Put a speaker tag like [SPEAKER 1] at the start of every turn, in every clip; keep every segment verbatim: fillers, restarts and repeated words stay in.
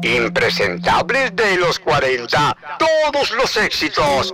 [SPEAKER 1] Impresentables de los cuarenta. Todos los éxitos.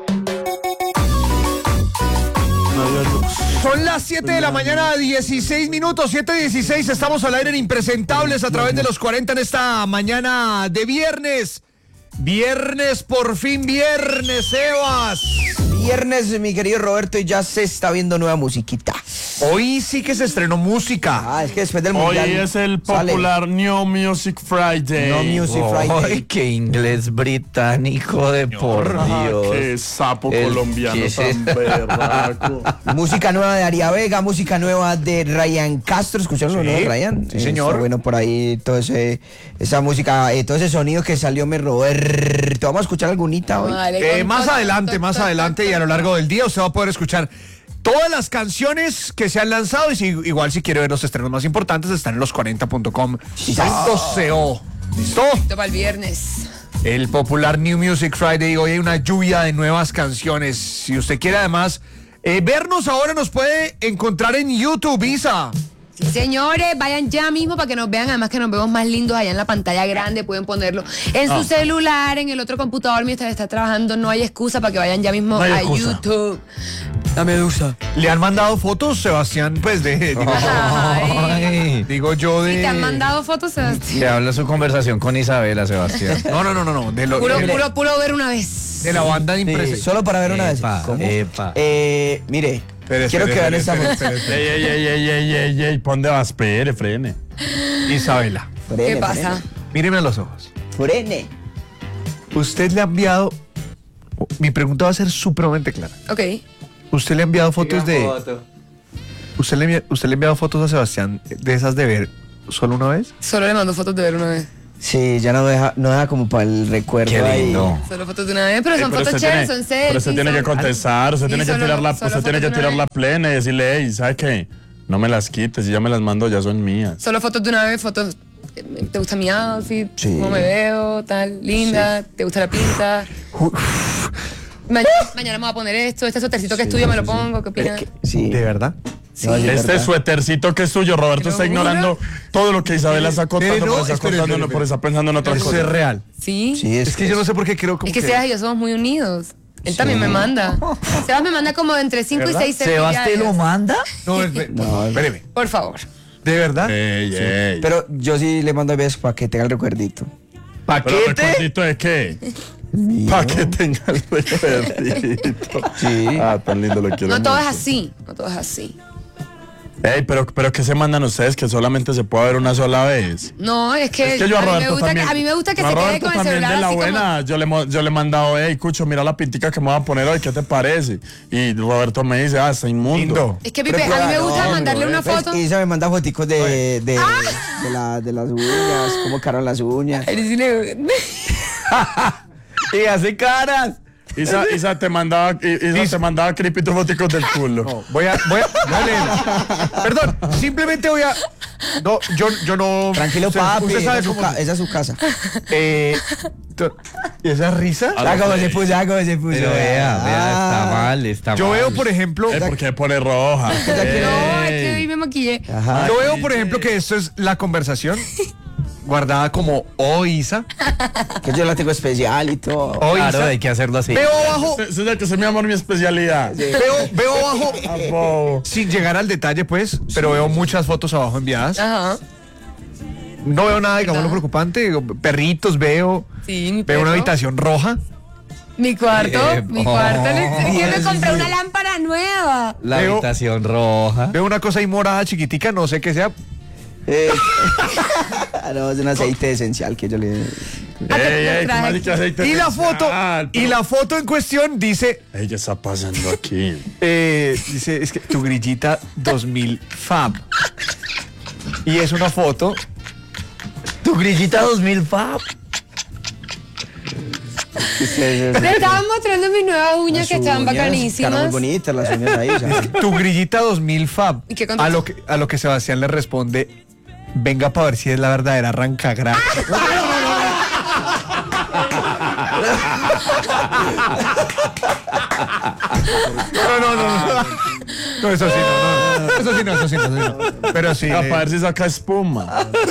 [SPEAKER 2] Son las siete de la mañana, dieciséis minutos, siete dieciséis. Estamos al aire en Impresentables a través de los cuarenta en esta mañana de viernes. Viernes, por fin viernes, Sebas.
[SPEAKER 3] Viernes, mi querido Roberto, y ya se está viendo nueva musiquita.
[SPEAKER 2] Hoy sí que se estrenó música.
[SPEAKER 3] Ah, es que después del mundial.
[SPEAKER 4] Hoy es el popular sale. New Music Friday.
[SPEAKER 3] No Music Friday.
[SPEAKER 5] Ay, qué inglés británico de por Dios.
[SPEAKER 4] Qué sapo
[SPEAKER 5] El
[SPEAKER 4] colombiano
[SPEAKER 5] que
[SPEAKER 4] tan berraco.
[SPEAKER 3] Música nueva de Aria Vega, música nueva de Ryan Castro. ¿Escucharon
[SPEAKER 2] Sí,
[SPEAKER 3] lo nuevo, Ryan?
[SPEAKER 2] sí, señor.
[SPEAKER 3] Está bueno por ahí todo ese, esa música, eh, todo ese sonido que salió, me Roberto. Vamos a escuchar algunita hoy.
[SPEAKER 2] Eh, más adelante, más adelante y a lo largo del día usted va a poder escuchar todas las canciones que se han lanzado y si, igual si quiere ver los estrenos más importantes están en los cuarenta punto com punto co. ¿Listo?
[SPEAKER 6] Para el viernes.
[SPEAKER 2] El popular New Music Friday. Hoy hay una lluvia de nuevas canciones. Si usted quiere además eh, vernos ahora, nos puede encontrar en YouTube, Isa.
[SPEAKER 6] Sí, señores, vayan ya mismo para que nos vean, además que nos vemos más lindos allá en la pantalla grande, pueden ponerlo en su
[SPEAKER 4] Ah.
[SPEAKER 6] celular, en el otro computador mientras está trabajando, no hay excusa para que vayan ya mismo
[SPEAKER 4] No hay
[SPEAKER 6] a
[SPEAKER 4] excusa.
[SPEAKER 6] YouTube.
[SPEAKER 3] La medusa.
[SPEAKER 2] Le han mandado fotos, Sebastián, pues de... Digo,
[SPEAKER 5] Ay,
[SPEAKER 2] digo yo de...
[SPEAKER 6] ¿Y te han mandado fotos, Sebastián?
[SPEAKER 5] que habla su conversación con Isabela, Sebastián.
[SPEAKER 2] No, no, no, no, no. De, lo-
[SPEAKER 6] Puro,
[SPEAKER 2] de-
[SPEAKER 6] puro, puro ver una vez.
[SPEAKER 2] de la banda de
[SPEAKER 3] Sí,
[SPEAKER 2] Impresión.
[SPEAKER 3] solo para ver una vez.
[SPEAKER 5] Epa,
[SPEAKER 3] ¿Cómo?
[SPEAKER 5] epa.
[SPEAKER 3] Eh, mire,
[SPEAKER 2] Espere,
[SPEAKER 3] quiero
[SPEAKER 2] espere,
[SPEAKER 3] que vean esta
[SPEAKER 2] espere,
[SPEAKER 3] foto.
[SPEAKER 2] espere, espere.
[SPEAKER 4] Ey, ey, ey, ey, ey, ey, ey, ¿pa' dónde vas? Espere, frene.
[SPEAKER 2] Isabela,
[SPEAKER 3] Frene,
[SPEAKER 6] ¿Qué pasa?
[SPEAKER 3] frene.
[SPEAKER 2] míreme a los ojos.
[SPEAKER 3] Frene.
[SPEAKER 2] Usted le ha enviado... Mi pregunta va a ser supremamente clara.
[SPEAKER 6] Ok.
[SPEAKER 2] ¿Usted le ha enviado fotos de... ¿Usted le, envia- ¿Usted le ha enviado fotos a Sebastián de esas de ver solo una vez?
[SPEAKER 6] Solo le mando fotos de ver una vez.
[SPEAKER 3] Sí, ya no deja, no deja como para el recuerdo.
[SPEAKER 5] Qué
[SPEAKER 3] ahí.
[SPEAKER 5] lindo.
[SPEAKER 6] Solo fotos de una vez, pero
[SPEAKER 4] Ey,
[SPEAKER 6] son
[SPEAKER 4] pero
[SPEAKER 6] fotos
[SPEAKER 4] usted
[SPEAKER 6] chéveres,
[SPEAKER 4] tiene-
[SPEAKER 6] son selfies.
[SPEAKER 4] Pero usted tiene que
[SPEAKER 6] son-
[SPEAKER 4] contestar, usted
[SPEAKER 6] Sí,
[SPEAKER 4] tiene que
[SPEAKER 6] solo-
[SPEAKER 4] tirar la,
[SPEAKER 6] solo
[SPEAKER 4] usted tiene que
[SPEAKER 6] fotos de
[SPEAKER 4] tirar
[SPEAKER 6] una
[SPEAKER 4] la plena y decirle, hey, ¿sabe qué? No me las quites, si ya me las mando, ya son mías.
[SPEAKER 6] Solo fotos de una vez, fotos. eh, ¿Te gusta mi outfit?
[SPEAKER 3] Sí.
[SPEAKER 6] ¿Cómo me veo? Tal, linda. ¿Te gusta la pinta? Mañana, mañana me voy a poner esto. Este suétercito que es tuyo me lo pongo. ¿Qué opinas?
[SPEAKER 3] Sí.
[SPEAKER 2] ¿De verdad?
[SPEAKER 3] No, sí, es
[SPEAKER 4] Este
[SPEAKER 3] verdad.
[SPEAKER 4] suétercito que es tuyo, Roberto
[SPEAKER 6] ¿Te lo
[SPEAKER 4] está
[SPEAKER 6] juro?
[SPEAKER 4] ignorando todo lo que Isabela está contando,
[SPEAKER 2] Eh, no,
[SPEAKER 4] por está
[SPEAKER 2] espere,
[SPEAKER 4] contando,
[SPEAKER 2] espere,
[SPEAKER 4] no, por
[SPEAKER 2] espere.
[SPEAKER 4] está pensando en otra
[SPEAKER 2] Eso
[SPEAKER 4] cosa.
[SPEAKER 2] es real.
[SPEAKER 6] Sí.
[SPEAKER 3] Sí,
[SPEAKER 2] Es que yo no sé por qué creo como
[SPEAKER 6] Es que Sebas y yo somos muy unidos. Él también me manda. Sebas me manda como entre cinco y
[SPEAKER 2] ¿Verdad?
[SPEAKER 6] seis
[SPEAKER 5] ¿Sebas te lo manda?
[SPEAKER 2] No, espere-
[SPEAKER 3] No,
[SPEAKER 2] espéreme.
[SPEAKER 6] Por favor.
[SPEAKER 2] ¿De verdad?
[SPEAKER 4] Ey, ey.
[SPEAKER 3] Pero yo sí le mando a veces para que tenga el recuerdito.
[SPEAKER 4] ¿Pero
[SPEAKER 5] ¿Paquete?
[SPEAKER 4] recuerdito de qué? Para que tenga el recuerdito.
[SPEAKER 3] Sí.
[SPEAKER 4] Ah, tan lindo lo quiero
[SPEAKER 6] No todo es
[SPEAKER 4] mucho.
[SPEAKER 6] así. No todo es así.
[SPEAKER 4] Ey, pero, pero ¿qué se mandan ustedes que solamente se puede ver una sola vez?
[SPEAKER 6] No, es que,
[SPEAKER 4] Es que yo a
[SPEAKER 6] a, mí me
[SPEAKER 4] Roberto
[SPEAKER 6] gusta
[SPEAKER 4] también.
[SPEAKER 6] que, a mí me gusta que
[SPEAKER 4] a
[SPEAKER 6] se quede
[SPEAKER 4] Roberto
[SPEAKER 6] con el
[SPEAKER 4] también
[SPEAKER 6] celular
[SPEAKER 4] de la
[SPEAKER 6] así
[SPEAKER 4] buena. Yo le, mo- yo le he mandado, hey, Cucho, mira la pintica que me voy a poner hoy, ¿qué te parece? Y Roberto me dice, ah, está inmundo.
[SPEAKER 2] Lindo.
[SPEAKER 6] como... Es que Pipe, a mí me gusta mandarle una foto.
[SPEAKER 3] Y ella me manda foticos de, de, de, la, de las uñas, cómo quedaron las uñas.
[SPEAKER 6] Ay, sí le-
[SPEAKER 5] Y hace caras.
[SPEAKER 4] Isa, Isa te mandaba, I- Isa te mandaba creepy tus foticos del culo.
[SPEAKER 2] No, voy a, voy a, voy a leerla. Perdón, simplemente voy a... No, yo, yo no...
[SPEAKER 3] Tranquilo,
[SPEAKER 2] usted,
[SPEAKER 3] papi,
[SPEAKER 2] Usted
[SPEAKER 3] esa
[SPEAKER 2] sabe
[SPEAKER 3] es, su
[SPEAKER 2] cómo...
[SPEAKER 3] ca- esa es su casa.
[SPEAKER 2] Eh, to- ¿Y esa risa?
[SPEAKER 4] Ah,
[SPEAKER 3] Ya como se puso, ya como se puso.
[SPEAKER 5] Pero vea, vea, está mal, está
[SPEAKER 2] Yo
[SPEAKER 5] mal.
[SPEAKER 2] veo, por ejemplo...
[SPEAKER 4] Eh, ¿por qué pone roja?
[SPEAKER 6] No, es que hoy me maquillé.
[SPEAKER 3] Ajá.
[SPEAKER 2] Yo veo, por ejemplo, que esto es la conversación guardada como "Oh, Isa".
[SPEAKER 3] Que yo la tengo especial y todo.
[SPEAKER 2] "Oh,
[SPEAKER 5] Claro,
[SPEAKER 2] Isa".
[SPEAKER 5] hay que hacerlo así.
[SPEAKER 2] Veo abajo,
[SPEAKER 4] Ese es el que se mi amor, mi especialidad.
[SPEAKER 2] veo, veo abajo,
[SPEAKER 4] Ah, bobo.
[SPEAKER 2] sin llegar al detalle, pues, pero veo muchas fotos abajo enviadas.
[SPEAKER 6] Ajá.
[SPEAKER 2] No veo nada, digamos, lo preocupante. Digo, perritos veo,
[SPEAKER 6] Sí, mi
[SPEAKER 2] veo una
[SPEAKER 6] perro.
[SPEAKER 2] habitación roja.
[SPEAKER 6] Mi cuarto,
[SPEAKER 5] Eh,
[SPEAKER 6] mi
[SPEAKER 5] oh.
[SPEAKER 6] cuarto. le- Yo me compré una lámpara nueva.
[SPEAKER 5] La
[SPEAKER 2] Veo-
[SPEAKER 5] habitación roja.
[SPEAKER 2] Veo una cosa ahí morada, chiquitica, no sé qué sea.
[SPEAKER 3] Eh, no, es un aceite esencial que yo le...
[SPEAKER 4] Ey, ey, qué marica aceite
[SPEAKER 2] Y la
[SPEAKER 4] esencial,
[SPEAKER 2] foto,
[SPEAKER 4] pero-
[SPEAKER 2] y la foto en cuestión dice,
[SPEAKER 4] Ey, ¿qué está pasando aquí?
[SPEAKER 2] eh, dice, es que tu grillita dos mil Fab. Y es una foto.
[SPEAKER 5] Tu grillita dos mil Fab.
[SPEAKER 6] Te estaban mostrando mis nuevas uñas que estaban
[SPEAKER 3] Quedaron muy
[SPEAKER 6] bacanísimas.
[SPEAKER 3] bonitas las uñas ahí. o sea.
[SPEAKER 2] Tu grillita dos mil Fab.
[SPEAKER 6] ¿Y qué contestó?
[SPEAKER 2] A lo que, a lo que Sebastián le responde, venga para ver si es la verdadera arrancagrana. No, no, no, no. No, eso sí, no, no. Eso sí, no, eso sí, no, eso sí no. Pero sí.
[SPEAKER 4] Para
[SPEAKER 2] eh,
[SPEAKER 4] ver si saca espuma.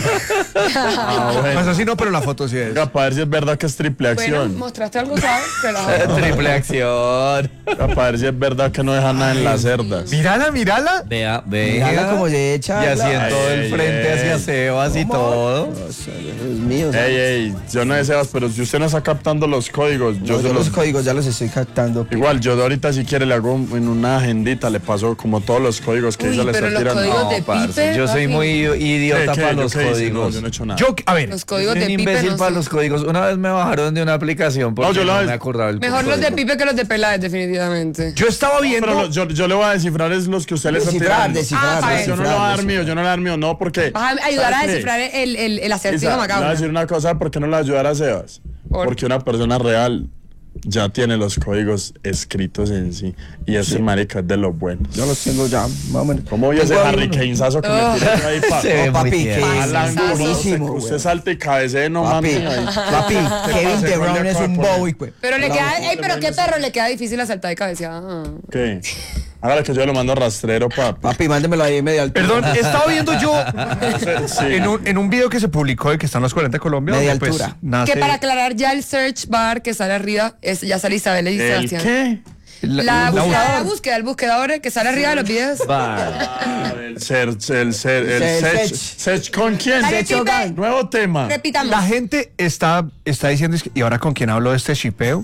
[SPEAKER 4] Ah,
[SPEAKER 2] no,
[SPEAKER 4] bueno.
[SPEAKER 2] eso sí, no, pero la foto sí es.
[SPEAKER 4] Para ver si es verdad que es triple
[SPEAKER 6] Bueno,
[SPEAKER 4] acción.
[SPEAKER 6] mostraste algo, ¿sabes? Relajado.
[SPEAKER 5] Triple acción.
[SPEAKER 4] Para ver si es verdad que no deja nada en las cerdas.
[SPEAKER 2] Mírala, mírala.
[SPEAKER 5] Vea, vea.
[SPEAKER 3] Mírala cómo se echa.
[SPEAKER 5] Y así en todo
[SPEAKER 4] Ay,
[SPEAKER 5] el frente
[SPEAKER 4] ay,
[SPEAKER 5] hacia
[SPEAKER 4] ay.
[SPEAKER 5] Sebas y todo.
[SPEAKER 3] Dios mío.
[SPEAKER 4] Ey, ey, yo no deseo, pero si usted no está captando los códigos, yo
[SPEAKER 3] Yo
[SPEAKER 4] se
[SPEAKER 3] los
[SPEAKER 4] los...
[SPEAKER 3] códigos ya los estoy captando.
[SPEAKER 4] Igual, yo de ahorita si quiere le hago un- en una agendita, le paso como todos los códigos que
[SPEAKER 6] Uy,
[SPEAKER 4] ella le
[SPEAKER 6] pero
[SPEAKER 4] está
[SPEAKER 6] los
[SPEAKER 4] tirando.
[SPEAKER 6] códigos de
[SPEAKER 5] parce,
[SPEAKER 6] Pipe,
[SPEAKER 5] yo soy
[SPEAKER 6] papi.
[SPEAKER 5] muy idiota
[SPEAKER 4] ¿Qué,
[SPEAKER 5] para
[SPEAKER 4] qué? ¿Yo
[SPEAKER 5] los
[SPEAKER 4] qué hice?
[SPEAKER 5] códigos.
[SPEAKER 4] No, yo no he hecho nada.
[SPEAKER 2] Yo, a ver.
[SPEAKER 6] Los códigos
[SPEAKER 5] Soy
[SPEAKER 6] de
[SPEAKER 5] un
[SPEAKER 6] Pipe
[SPEAKER 5] imbécil
[SPEAKER 6] no
[SPEAKER 5] para
[SPEAKER 6] sé.
[SPEAKER 5] los códigos. Una vez me bajaron de una aplicación porque
[SPEAKER 4] No, yo
[SPEAKER 5] no,
[SPEAKER 4] la-
[SPEAKER 5] me acordaba el
[SPEAKER 6] Mejor los de
[SPEAKER 5] código.
[SPEAKER 6] Pipe que los de Peláez, definitivamente.
[SPEAKER 2] Yo estaba viendo.
[SPEAKER 4] Pero lo- yo, yo le voy a descifrar es los que usted le está
[SPEAKER 3] Descifrar,
[SPEAKER 4] tirando.
[SPEAKER 3] descifrar,
[SPEAKER 6] Ah, para
[SPEAKER 4] Yo no le voy a dar mío, yo no le voy a dar mío, no, porque...
[SPEAKER 6] Vas a ayudar a
[SPEAKER 4] ¿sabe qué?
[SPEAKER 6] descifrar el, el, el acertijo
[SPEAKER 4] Isa, le voy a
[SPEAKER 6] macabro.
[SPEAKER 4] decir una cosa, ¿por qué no le va a ayudar a Sebas?
[SPEAKER 6] ¿Por?
[SPEAKER 4] Porque una persona real ya tiene los códigos escritos en sí. Y ese marica es de los buenos.
[SPEAKER 3] Yo los tengo ya, más o menos.
[SPEAKER 4] ¿Cómo oye ese
[SPEAKER 3] Tengo ahí
[SPEAKER 4] Harry
[SPEAKER 3] uno.
[SPEAKER 4] Kanesazo que
[SPEAKER 6] Oh.
[SPEAKER 4] me tiró ahí, pa?
[SPEAKER 5] Se ve
[SPEAKER 3] No, papi,
[SPEAKER 5] muy
[SPEAKER 3] que
[SPEAKER 5] tierno.
[SPEAKER 4] Alan
[SPEAKER 6] Kanesazo.
[SPEAKER 4] Guro,
[SPEAKER 3] buenísimo,
[SPEAKER 4] usted,
[SPEAKER 3] güey.
[SPEAKER 4] usted salta y cabecee, no
[SPEAKER 3] Papi,
[SPEAKER 4] mames. ahí.
[SPEAKER 3] papi, Kevin
[SPEAKER 4] pasa?
[SPEAKER 3] De
[SPEAKER 4] ¿Cuál le
[SPEAKER 3] Bruyne es
[SPEAKER 4] acaba de
[SPEAKER 3] un
[SPEAKER 4] poner?
[SPEAKER 3] Bowie, pues.
[SPEAKER 6] Pero le
[SPEAKER 4] La
[SPEAKER 6] queda,
[SPEAKER 4] voz
[SPEAKER 6] ey,
[SPEAKER 4] de
[SPEAKER 6] pero qué
[SPEAKER 4] Buenos
[SPEAKER 6] perro, le queda difícil la saltada de cabeza. Ah.
[SPEAKER 4] ¿Qué? Hágale que yo lo mando rastrero, papi.
[SPEAKER 3] Papi, mándemelo ahí en media altura.
[SPEAKER 2] Perdón, estaba viendo yo
[SPEAKER 4] Sí.
[SPEAKER 2] en un, en un video que se publicó de que están los cuarenta de Colombia.
[SPEAKER 3] Media
[SPEAKER 2] donde, pues,
[SPEAKER 3] altura.
[SPEAKER 2] nace
[SPEAKER 6] Que para aclarar ya el search bar que sale arriba, es, ya sale Isabel y
[SPEAKER 4] ¿El
[SPEAKER 6] Sebastián.
[SPEAKER 4] qué?
[SPEAKER 2] la-
[SPEAKER 6] La,
[SPEAKER 2] la-
[SPEAKER 6] búsqueda, la búsqueda, el buscador que sale arriba de los videos.
[SPEAKER 4] Ah, el search, el search, el
[SPEAKER 3] El
[SPEAKER 4] search.
[SPEAKER 3] search.
[SPEAKER 4] ¿Search con quién?
[SPEAKER 6] Dale,
[SPEAKER 4] Search
[SPEAKER 6] Pipe.
[SPEAKER 4] con- Nuevo tema.
[SPEAKER 6] Repitamos.
[SPEAKER 2] La gente está, está diciendo, es que, ¿y ahora con quién hablo de este shipeo?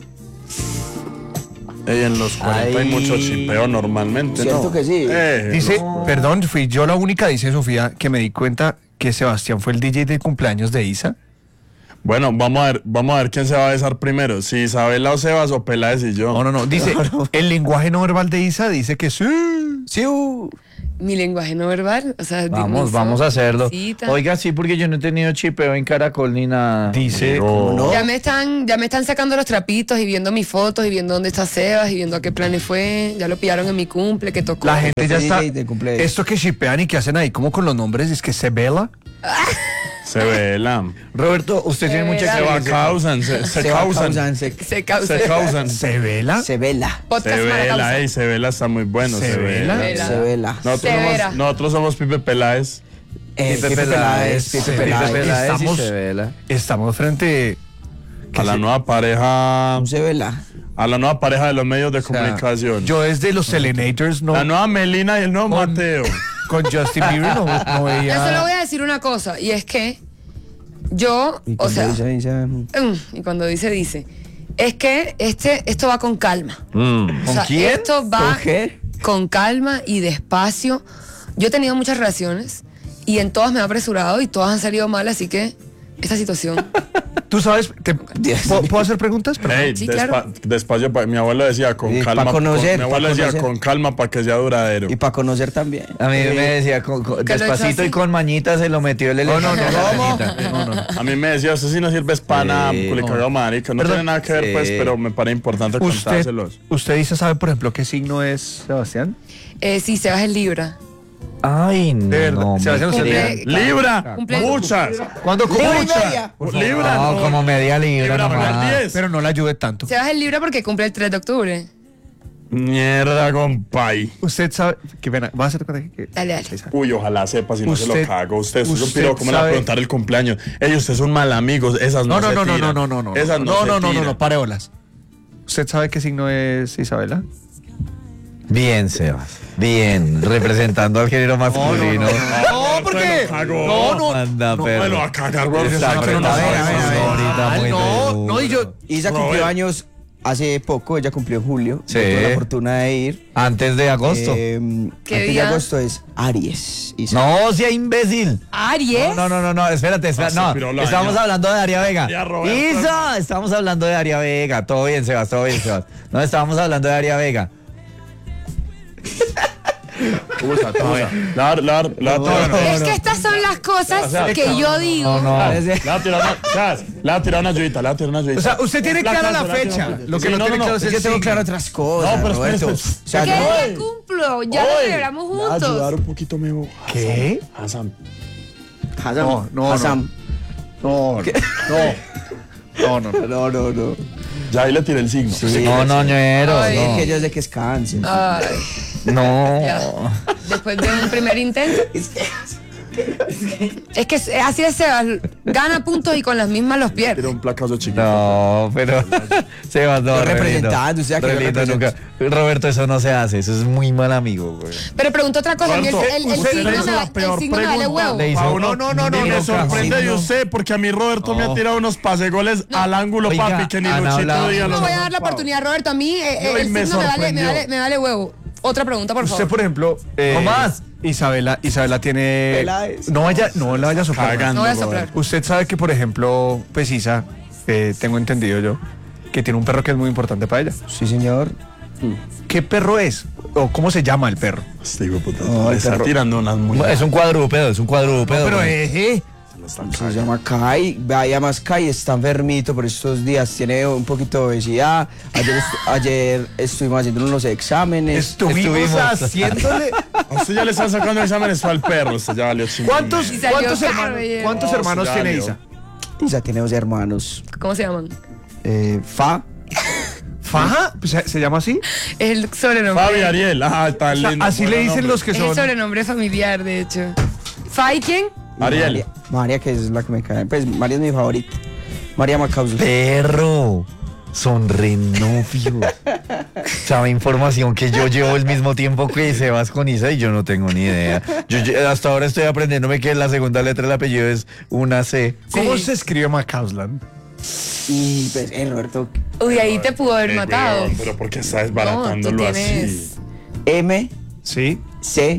[SPEAKER 4] Ey, en los cuarenta hay
[SPEAKER 5] Ay.
[SPEAKER 4] mucho chipeo normalmente,
[SPEAKER 3] Cierto
[SPEAKER 4] ¿no?
[SPEAKER 3] que sí.
[SPEAKER 4] Eh,
[SPEAKER 2] Dice, perdón, fui yo la única, dice Sofía, que me di cuenta que Sebastián fue el D J de cumpleaños de Isa.
[SPEAKER 4] Bueno, vamos a ver, vamos a ver quién se va a besar primero, si Isabela o Sebas o Peláez y yo.
[SPEAKER 2] No, no, no. Dice, el lenguaje no verbal de Isa dice que sí.
[SPEAKER 3] Sí, uh.
[SPEAKER 6] Mi lenguaje no verbal, o sea,
[SPEAKER 5] Vamos,
[SPEAKER 6] mi
[SPEAKER 5] vamos a hacerlo.
[SPEAKER 6] sonrisita.
[SPEAKER 5] Oiga, sí, porque yo no he tenido chipeo en Caracol ni nada.
[SPEAKER 2] Dice,
[SPEAKER 4] No.
[SPEAKER 3] no?
[SPEAKER 6] Ya me están, ya me están sacando los trapitos y viendo mis fotos y viendo dónde está Sebas y viendo a qué planes fue. Ya lo pillaron en mi cumple, que tocó.
[SPEAKER 2] la gente ya
[SPEAKER 3] Fue
[SPEAKER 2] está.
[SPEAKER 3] D J de cumpleaños.
[SPEAKER 2] Esto que shipean y que hacen ahí, como con los nombres, es que se vela.
[SPEAKER 4] Se vela.
[SPEAKER 5] Roberto, usted tiene mucha
[SPEAKER 6] Era-
[SPEAKER 4] Se va
[SPEAKER 5] experiencia.
[SPEAKER 4] causan, se, se
[SPEAKER 3] Se va
[SPEAKER 4] causan.
[SPEAKER 3] causan, se,
[SPEAKER 6] Se causa.
[SPEAKER 4] Se causan. Se
[SPEAKER 2] ¿Se vela?
[SPEAKER 3] se vela.
[SPEAKER 6] Podcast
[SPEAKER 4] vela,
[SPEAKER 6] Maracausa.
[SPEAKER 4] ey, se vela está muy bueno.
[SPEAKER 2] ¿Se
[SPEAKER 4] Se,
[SPEAKER 2] vela?
[SPEAKER 4] vela.
[SPEAKER 3] Se vela.
[SPEAKER 4] Nosotros
[SPEAKER 6] Severa.
[SPEAKER 4] somos, nosotros somos Pipe Peláez.
[SPEAKER 3] Eh,
[SPEAKER 5] Pipe
[SPEAKER 3] Pipe
[SPEAKER 5] Peláez,
[SPEAKER 3] Peláez, Pipe
[SPEAKER 2] Pipe
[SPEAKER 3] Peláez.
[SPEAKER 5] Peláez y
[SPEAKER 2] Estamos-
[SPEAKER 5] se vela.
[SPEAKER 2] Estamos frente.
[SPEAKER 4] A la nueva pareja.
[SPEAKER 3] Se vela.
[SPEAKER 4] A la nueva pareja de los medios de
[SPEAKER 2] o sea,
[SPEAKER 4] comunicación.
[SPEAKER 2] Yo desde los Selenators no.
[SPEAKER 4] La nueva Melina y el nuevo
[SPEAKER 2] Con-
[SPEAKER 4] Mateo.
[SPEAKER 2] Con Justin Bieber no, no veía.
[SPEAKER 6] Yo solo voy a decir una cosa, y es que yo,
[SPEAKER 3] Y
[SPEAKER 6] o
[SPEAKER 3] cuando
[SPEAKER 6] sea,
[SPEAKER 3] dice, dice,
[SPEAKER 6] mm, y cuando dice, dice, es que este, esto va con calma.
[SPEAKER 5] ¿Con
[SPEAKER 6] O sea,
[SPEAKER 5] quién?
[SPEAKER 6] esto va
[SPEAKER 3] ¿Con qué?
[SPEAKER 6] con calma y despacio. Yo he tenido muchas relaciones y en todas me he apresurado y todas han salido mal, así que esta situación.
[SPEAKER 2] Tú sabes, te-
[SPEAKER 3] Dios
[SPEAKER 2] ¿puedo,
[SPEAKER 3] mío.
[SPEAKER 2] ¿puedo hacer preguntas?
[SPEAKER 4] Ey,
[SPEAKER 6] Sí,
[SPEAKER 4] despa-
[SPEAKER 6] claro.
[SPEAKER 4] Despacio, pa- mi abuelo decía con
[SPEAKER 3] Sí,
[SPEAKER 4] calma.
[SPEAKER 3] pa' conocer,
[SPEAKER 4] con- mi abuelo
[SPEAKER 3] pa'
[SPEAKER 4] decía
[SPEAKER 3] conocer.
[SPEAKER 4] con calma para que sea duradero.
[SPEAKER 3] Y para conocer también.
[SPEAKER 5] A mí me decía con- con-
[SPEAKER 6] Que lo
[SPEAKER 5] despacito
[SPEAKER 6] hizo así.
[SPEAKER 5] y con mañita se lo metió el
[SPEAKER 2] No, no, no,
[SPEAKER 5] elefante.
[SPEAKER 2] no, no, no, no.
[SPEAKER 4] A mí me decía, usted sí no sirve para nada,
[SPEAKER 5] Sí.
[SPEAKER 4] culicagado marica. No
[SPEAKER 2] Perdón.
[SPEAKER 4] tiene nada que ver, pues,
[SPEAKER 5] Sí.
[SPEAKER 4] pero me parece importante
[SPEAKER 2] Usted,
[SPEAKER 4] contárselos.
[SPEAKER 2] usted dice, ¿sabe, por ejemplo, qué signo es Sebastián?
[SPEAKER 6] Eh, sí, Sebas es Libra.
[SPEAKER 5] Ay, no.
[SPEAKER 2] De verdad,
[SPEAKER 5] no,
[SPEAKER 2] Sebastián,
[SPEAKER 5] me
[SPEAKER 2] usted
[SPEAKER 6] Cumple-
[SPEAKER 5] crean.
[SPEAKER 4] Libra,
[SPEAKER 6] Cumple-
[SPEAKER 4] muchas.
[SPEAKER 2] ¿Cuándo
[SPEAKER 3] Libra y
[SPEAKER 2] mucha?
[SPEAKER 3] media.
[SPEAKER 4] Libra,
[SPEAKER 5] No, como media libra
[SPEAKER 4] Libra para el
[SPEAKER 5] nomás.
[SPEAKER 4] diez.
[SPEAKER 2] Pero no la ayude tanto.
[SPEAKER 6] Sebas es Libra porque cumple el tres de octubre.
[SPEAKER 4] Mierda, compay.
[SPEAKER 2] Usted sabe, que pena, va a hacer cuenta que...
[SPEAKER 6] Dale, dale.
[SPEAKER 4] Uy, ojalá sepa si no se
[SPEAKER 2] Usted-
[SPEAKER 4] lo cago. Usted, usted,
[SPEAKER 2] usted
[SPEAKER 4] usted piro, ¿cómo le va a
[SPEAKER 2] sabe-
[SPEAKER 4] preguntar el cumpleaños? Ellos, usted es un mal amigo. Esas no
[SPEAKER 2] No, no,
[SPEAKER 4] se
[SPEAKER 2] no, no, no,
[SPEAKER 4] tiran.
[SPEAKER 2] no, no, no.
[SPEAKER 4] Esas no,
[SPEAKER 2] no,
[SPEAKER 4] se
[SPEAKER 2] no, no, no,
[SPEAKER 4] tiran.
[SPEAKER 2] no, pare bolas. ¿Usted sabe qué signo es Isabela?
[SPEAKER 5] Bien, Sebas. Bien, representando al género masculino.
[SPEAKER 2] No, ¿por qué? No, no.
[SPEAKER 5] Anda,
[SPEAKER 2] no,
[SPEAKER 5] perro.
[SPEAKER 4] Me lo va a cagar, güey.
[SPEAKER 5] Está
[SPEAKER 4] Usted no
[SPEAKER 5] apretado,
[SPEAKER 4] sabe.
[SPEAKER 3] a ver, a ver.
[SPEAKER 5] ahorita muy
[SPEAKER 2] No,
[SPEAKER 5] duro.
[SPEAKER 2] no, y yo...
[SPEAKER 3] Isa cumplió
[SPEAKER 4] Robert.
[SPEAKER 3] años hace poco, ella cumplió en julio.
[SPEAKER 5] Sí.
[SPEAKER 3] Yo tuve la fortuna de ir.
[SPEAKER 5] Antes de agosto.
[SPEAKER 3] Eh,
[SPEAKER 6] ¿Qué
[SPEAKER 3] antes de
[SPEAKER 6] día?
[SPEAKER 3] agosto es Aries. Isa.
[SPEAKER 5] No, sea imbécil.
[SPEAKER 6] Aries.
[SPEAKER 5] No, no, no, no, espérate, espérate.
[SPEAKER 4] Ah, se
[SPEAKER 5] No,
[SPEAKER 4] piró la
[SPEAKER 5] estamos
[SPEAKER 4] año.
[SPEAKER 5] hablando de Daria Vega.
[SPEAKER 4] Ya, Roberto.
[SPEAKER 5] Isa, estamos hablando de Daria Vega. Todo bien, Sebas, todo bien, Sebas. No, estábamos hablando de Daria Vega.
[SPEAKER 4] Usa, usa. La, la, la, la,
[SPEAKER 6] Es que estas son las cosas
[SPEAKER 4] sea,
[SPEAKER 6] que yo digo.
[SPEAKER 5] No, no.
[SPEAKER 4] Le va a tirar una, Chas, le va a tirar una ayudita, le va a tirar una ayudita.
[SPEAKER 2] O sea, usted tiene clara la
[SPEAKER 4] cancela,
[SPEAKER 2] fecha.
[SPEAKER 4] cancela.
[SPEAKER 2] Lo que
[SPEAKER 4] Sí,
[SPEAKER 2] no,
[SPEAKER 4] no,
[SPEAKER 2] tiene
[SPEAKER 4] no,
[SPEAKER 2] claro
[SPEAKER 4] no,
[SPEAKER 2] es
[SPEAKER 3] Es
[SPEAKER 2] el
[SPEAKER 3] que tengo
[SPEAKER 2] signo.
[SPEAKER 3] claro otras cosas,
[SPEAKER 4] No, pero espere,
[SPEAKER 3] Roberto.
[SPEAKER 4] espere.
[SPEAKER 3] O sea,
[SPEAKER 6] ¿Qué
[SPEAKER 3] no-
[SPEAKER 6] día cumplo? Ya lo
[SPEAKER 4] Oye,
[SPEAKER 6] celebramos
[SPEAKER 4] le va a ayudar
[SPEAKER 6] juntos.
[SPEAKER 4] un poquito, memo.
[SPEAKER 2] ¿Qué?
[SPEAKER 4] Hassan.
[SPEAKER 3] Hazam,
[SPEAKER 2] No, no,
[SPEAKER 3] Hazam.
[SPEAKER 2] No, no, no, no, no.
[SPEAKER 3] No, no, no.
[SPEAKER 4] Ya ahí le tiré el signo.
[SPEAKER 3] Sí.
[SPEAKER 5] No, no, ñero,
[SPEAKER 6] Ay.
[SPEAKER 3] Es
[SPEAKER 5] no.
[SPEAKER 3] que yo sé que es cáncer.
[SPEAKER 6] Ay,
[SPEAKER 5] No.
[SPEAKER 6] ya. Después de un primer intento. Es que es- así es, Sebas. Gana puntos y con las mismas los
[SPEAKER 4] Tiré
[SPEAKER 6] pierde.
[SPEAKER 4] un placazo chiquito.
[SPEAKER 5] No, pero Sebas, no,
[SPEAKER 3] Yo
[SPEAKER 5] re
[SPEAKER 3] representando,
[SPEAKER 5] lindo.
[SPEAKER 3] usted aquí
[SPEAKER 5] Re
[SPEAKER 3] lo
[SPEAKER 5] lindo,
[SPEAKER 3] representa.
[SPEAKER 5] nunca. Roberto, eso no se hace, eso es muy mal amigo, güey.
[SPEAKER 6] Pero preguntó otra cosa. a mí El,
[SPEAKER 4] Roberto,
[SPEAKER 6] el, el
[SPEAKER 4] usted
[SPEAKER 6] signo
[SPEAKER 4] le hizo
[SPEAKER 6] me,
[SPEAKER 4] la
[SPEAKER 6] va- el
[SPEAKER 4] peor
[SPEAKER 6] signo me vale
[SPEAKER 4] pregunta.
[SPEAKER 6] huevo.
[SPEAKER 5] Le hizo-
[SPEAKER 4] Pa' uno-
[SPEAKER 2] No, no, no,
[SPEAKER 4] y
[SPEAKER 2] no,
[SPEAKER 4] me
[SPEAKER 2] no.
[SPEAKER 4] sorprende
[SPEAKER 3] Sí,
[SPEAKER 4] de
[SPEAKER 3] no.
[SPEAKER 4] usted porque a mí Roberto me ha tirado unos pasegoles al ángulo,
[SPEAKER 5] Oiga,
[SPEAKER 4] papi, que ni
[SPEAKER 5] han
[SPEAKER 4] Luchito
[SPEAKER 5] hablado-
[SPEAKER 4] diga
[SPEAKER 6] No
[SPEAKER 4] los
[SPEAKER 6] voy a dar la oportunidad, Roberto. A mí eh,
[SPEAKER 4] Ay,
[SPEAKER 6] el
[SPEAKER 4] me
[SPEAKER 6] signo me vale, me,
[SPEAKER 4] sorprendió.
[SPEAKER 6] vale, me vale huevo. Otra pregunta, por
[SPEAKER 2] Usted,
[SPEAKER 6] favor.
[SPEAKER 2] por ejemplo. Eh,
[SPEAKER 5] No más.
[SPEAKER 2] Isabela, Isabela tiene.
[SPEAKER 3] Peláez.
[SPEAKER 2] No vaya, no la vaya a soplar.
[SPEAKER 4] Cagando,
[SPEAKER 6] No voy a soplar.
[SPEAKER 4] Roberto.
[SPEAKER 2] Usted sabe que, por ejemplo, pues Isa, eh, tengo entendido yo, que tiene un perro que es muy importante para ella.
[SPEAKER 3] Sí, señor.
[SPEAKER 2] ¿Qué perro es? ¿O cómo se llama el perro?
[SPEAKER 4] Este hijo de puta,
[SPEAKER 3] No,
[SPEAKER 4] le
[SPEAKER 3] el
[SPEAKER 4] está
[SPEAKER 3] perro-
[SPEAKER 4] tirando unas muy...
[SPEAKER 5] Es un cuadrúpedo, es un cuadrúpedo.
[SPEAKER 2] Pero,
[SPEAKER 5] güey.
[SPEAKER 2] eh, eh,
[SPEAKER 3] Se llama Kai. Vaya más Kai, está enfermito por estos días. Tiene un poquito de obesidad. Ayer, estu- ayer estuvimos haciendo unos exámenes.
[SPEAKER 2] estuvimos,
[SPEAKER 5] Estuvimos.
[SPEAKER 2] haciéndole.
[SPEAKER 4] A usted ya le están sacando exámenes al perro, usted ya valió chingón.
[SPEAKER 2] ¿Cuántos,
[SPEAKER 6] Y salió
[SPEAKER 2] cuántos
[SPEAKER 6] caro,
[SPEAKER 2] hermanos,
[SPEAKER 6] oye.
[SPEAKER 2] cuántos
[SPEAKER 4] No,
[SPEAKER 2] hermanos
[SPEAKER 4] ya
[SPEAKER 2] tiene
[SPEAKER 4] valió.
[SPEAKER 2] Isa?
[SPEAKER 3] Isa tiene dos hermanos.
[SPEAKER 6] ¿Cómo se llaman?
[SPEAKER 3] Eh, Fa.
[SPEAKER 2] ¿Faja? ¿Se, se llama así?
[SPEAKER 6] Es el sobrenombre.
[SPEAKER 4] Fabi Ariel, ah, tan
[SPEAKER 2] O sea,
[SPEAKER 4] lindo.
[SPEAKER 2] así le
[SPEAKER 4] Buen
[SPEAKER 2] dicen
[SPEAKER 4] nombre.
[SPEAKER 2] los que
[SPEAKER 6] Es el
[SPEAKER 2] son.
[SPEAKER 6] sobrenombre familiar, de hecho. ¿Fai quién?
[SPEAKER 3] y
[SPEAKER 4] Ariel.
[SPEAKER 3] María, María, que es la que me cae. Pues María es mi favorita. María Macausas.
[SPEAKER 5] Perro. Son re novios. Sabe información que yo llevo el mismo tiempo que Sebas con Isa y yo no tengo ni idea. Yo, yo hasta ahora estoy aprendiéndome que la segunda letra del apellido es una C.
[SPEAKER 2] ¿Cómo
[SPEAKER 6] Sí.
[SPEAKER 2] se escribe Macausland?
[SPEAKER 3] Y pues, eh, Roberto.
[SPEAKER 6] Uy, ahí te pudo haber
[SPEAKER 4] Ey,
[SPEAKER 6] matado.
[SPEAKER 4] weón, pero ¿por qué está
[SPEAKER 6] No,
[SPEAKER 4] desbaratándolo
[SPEAKER 6] tú
[SPEAKER 4] así?
[SPEAKER 6] tienes.
[SPEAKER 3] M.
[SPEAKER 2] Sí.
[SPEAKER 3] C.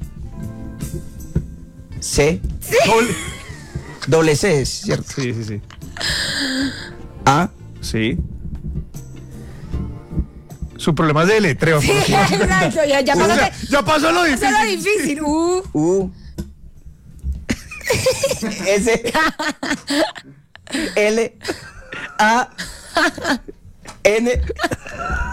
[SPEAKER 3] C.
[SPEAKER 2] Doble-
[SPEAKER 3] Doble C, es cierto.
[SPEAKER 2] Sí, sí, sí.
[SPEAKER 3] A.
[SPEAKER 2] Sí. Su problema es de letreo.
[SPEAKER 6] Sí, exacto, ya, ya
[SPEAKER 2] O sea,
[SPEAKER 6] pasaste.
[SPEAKER 2] ya pasó lo
[SPEAKER 6] Eso era
[SPEAKER 2] difícil.
[SPEAKER 6] difícil. Uh.
[SPEAKER 3] U. S. L. A. N.